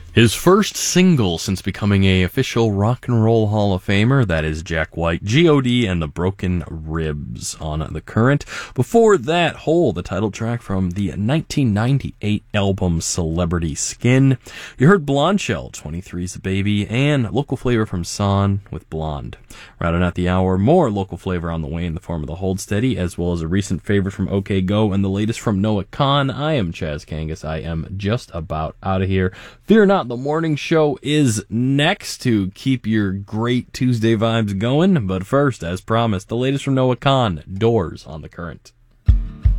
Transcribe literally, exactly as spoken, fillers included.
His first single since becoming a official Rock and Roll Hall of Famer, that is Jack White, G O D and the Broken Ribs on The Current. Before that, Hole, the title track from the nineteen ninety-eight album Celebrity Skin. You heard Blonde Shell, twenty-three's a Baby, and Local Flavor from Son with Blonde. Rounding out the hour, more local flavor on the way in the form of the Hold Steady, as well as a recent favorite from OK Go and the latest from Noah Kahan. I am Chaz Kangas. I am just about out of here. Fear not, the morning show is next to keep your great Tuesday vibes going. But first, as promised, the latest from Noah Kahan, Doors on The Current.